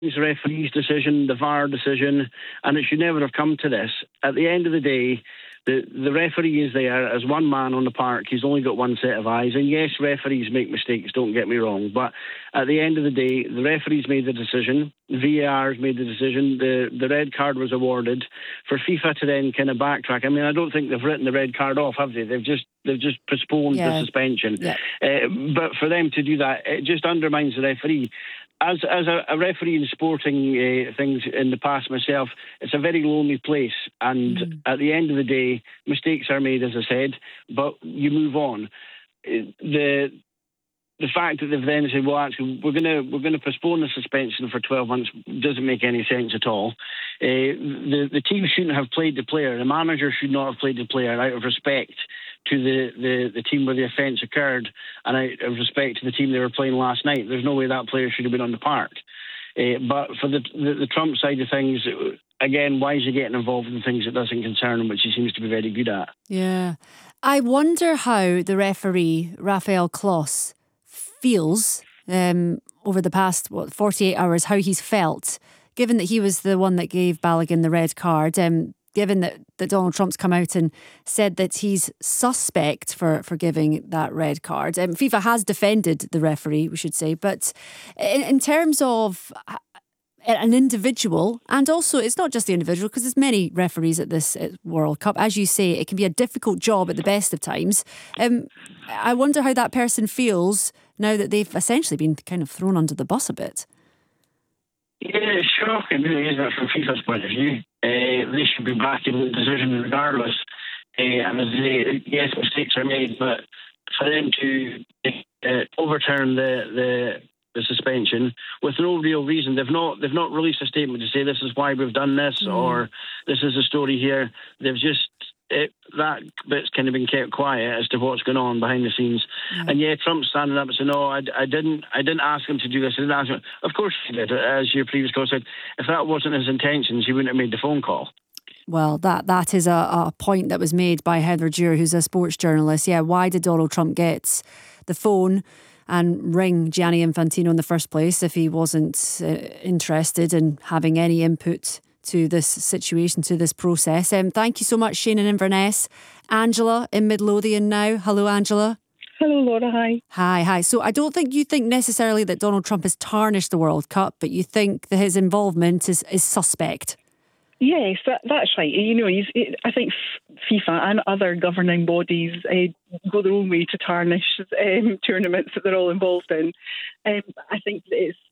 referee's decision, the VAR decision, and it should never have come to this. At the end of the day, the referee is there as one man on the park. He's only got one set of eyes. And yes, referees make mistakes, don't get me wrong. But at the end of the day, the referees made the decision. VAR's made the decision. The red card was awarded. For FIFA to then kind of backtrack, I mean, I don't think they've written the red card off, have they? They've just postponed the suspension. Yeah. But for them to do that, it just undermines the referee. As a referee in sporting things in the past myself, it's a very lonely place. And at the end of the day, mistakes are made, as I said, but you move on. The fact that they've then said, well, actually, we're going to postpone the suspension for 12 months doesn't make any sense at all. The team shouldn't have played the player. The manager should not have played the player out of respect to the team where the offence occurred and out of respect to the team they were playing last night. There's no way that player should have been on the park. But for the Trump side of things, again, why is he getting involved in things that doesn't concern him, which he seems to be very good at? Yeah. I wonder how the referee, Rafael Klos, feels over the past 48 hours, how he's felt, given that he was the one that gave Balogun the red card, given that Donald Trump's come out and said that he's suspect for giving that red card. FIFA has defended the referee, we should say, but in terms of an individual, and also it's not just the individual, because there's many referees at this World Cup. As you say, it can be a difficult job at the best of times. I wonder how that person feels now that they've essentially been kind of thrown under the bus a bit. Yeah, it's shocking, really, isn't it, from FIFA's point of view? They should be backing the decision regardless. And as they say, yes, mistakes are made, but for them to overturn the suspension with no real reason, they've not released a statement to say this is why we've done this or this is the story here. They've just that bit's kind of been kept quiet as to what's going on behind the scenes. And yeah, Trump's standing up and saying, no, I didn't ask him to do this. I didn't ask him. Of course he did. As your previous caller said, if that wasn't his intentions, he wouldn't have made the phone call. Well, that is a point that was made by Heather Dewar, who's a sports journalist. Yeah, why did Donald Trump get the phone and ring Gianni Infantino in the first place if he wasn't interested in having any input to this situation, to this process? Thank you so much, Shane in Inverness. Angela in Midlothian now. Hello, Angela. Hello, Laura. Hi. Hi. So I don't think you think necessarily that Donald Trump has tarnished the World Cup, but you think that his involvement is suspect. Yes, that's right. You know, I think FIFA and other governing bodies go their own way to tarnish tournaments that they're all involved in. I think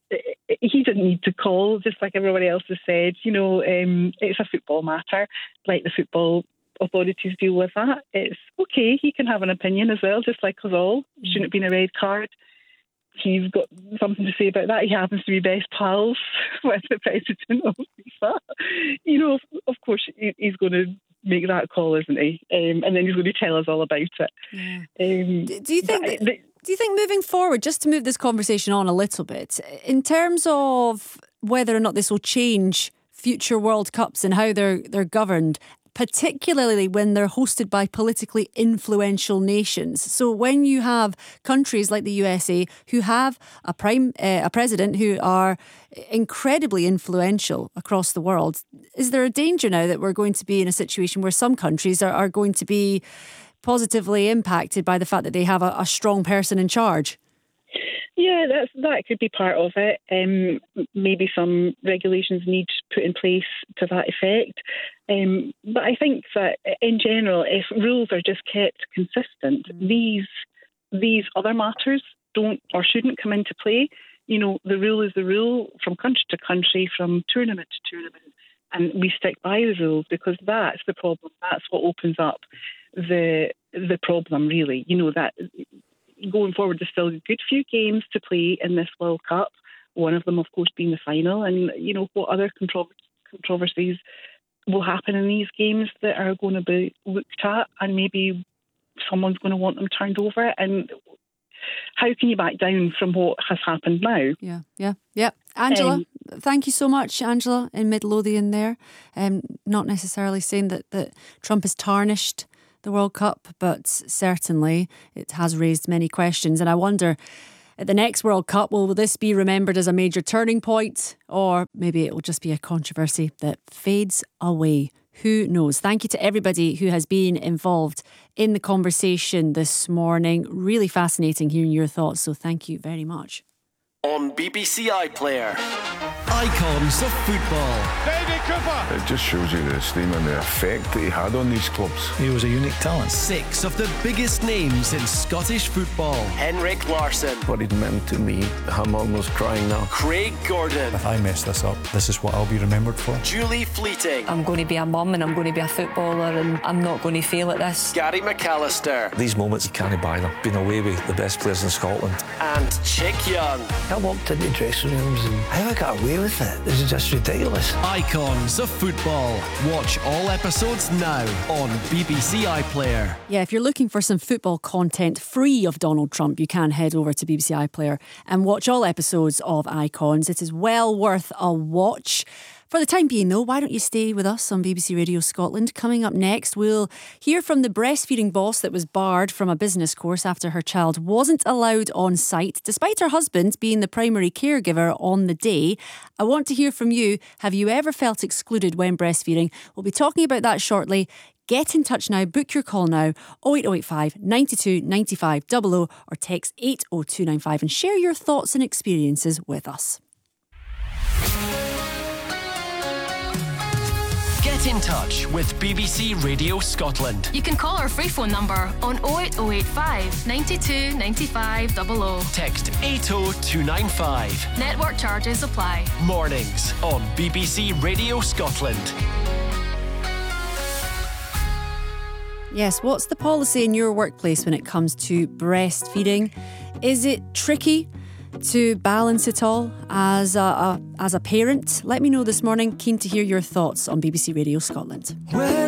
he didn't need to call, just like everybody else has said. You know, it's a football matter. Like the football authorities deal with that. It's okay. He can have an opinion as well, just like us all. Shouldn't have been a red card. He's got something to say about that. He happens to be best pals with the president of FIFA. You know, of course, he's going to make that call, isn't he? And then he's going to tell us all about it. Yeah. Do you think moving forward, just to move this conversation on a little bit, in terms of whether or not this will change future World Cups and how they're governed, particularly when they're hosted by politically influential nations? So when you have countries like the USA who have a president who are incredibly influential across the world, is there a danger now that we're going to be in a situation where some countries are going to be positively impacted by the fact that they have a strong person in charge? Yeah, that could be part of it. Maybe some regulations need put in place to that effect. But I think that in general, if rules are just kept consistent, these other matters don't or shouldn't come into play. You know, the rule is the rule from country to country, from tournament to tournament, and we stick by the rules because that's the problem. That's what opens up the problem, really. You know, that going forward, there's still a good few games to play in this World Cup. One of them, of course, being the final. And, you know, what other controversies will happen in these games that are going to be looked at, and maybe someone's going to want them turned over. And how can you back down from what has happened now? Yeah. Angela, thank you so much, Angela, in Midlothian there. Not necessarily saying that Trump has tarnished the World Cup, but certainly it has raised many questions. And I wonder, at the next World Cup? Will this be remembered as a major turning point? Or maybe it will just be a controversy that fades away? Who knows? Thank you to everybody who has been involved in the conversation this morning. Really fascinating hearing your thoughts, so thank you very much. On BBC iPlayer, Icons of Football. David Cooper. It just shows you the esteem and the effect that he had on these clubs. He was a unique talent. 6 of the biggest names in Scottish football. Henrik Larsson. What it meant to me, I'm almost crying now. Craig Gordon. If I mess this up, this is what I'll be remembered for. Julie Fleeting. I'm going to be a mum and I'm going to be a footballer and I'm not going to fail at this. Gary McAllister. These moments, you can't buy them. Been away with the best players in Scotland. And Chick Young. I walked into dressing rooms and how I got away with it. This is just ridiculous. Icons of Football. Watch all episodes now on BBC iPlayer. Yeah, if you're looking for some football content free of Donald Trump, you can head over to BBC iPlayer and watch all episodes of Icons. It is well worth a watch. For the time being, though, why don't you stay with us on BBC Radio Scotland? Coming up next, we'll hear from the breastfeeding boss that was barred from a business course after her child wasn't allowed on site, despite her husband being the primary caregiver on the day. I want to hear from you. Have you ever felt excluded when breastfeeding? We'll be talking about that shortly. Get in touch now, book your call now, 08085 92 95 00 or text 80295 and share your thoughts and experiences with us. Get in touch with BBC Radio Scotland. You can call our free phone number on 08085 92 95 00. Text 80295. Network charges apply. Mornings on BBC Radio Scotland. Yes, what's the policy in your workplace when it comes to breastfeeding? Is it tricky to balance it all as a parent? Let me know this morning. Keen to hear your thoughts on BBC Radio Scotland.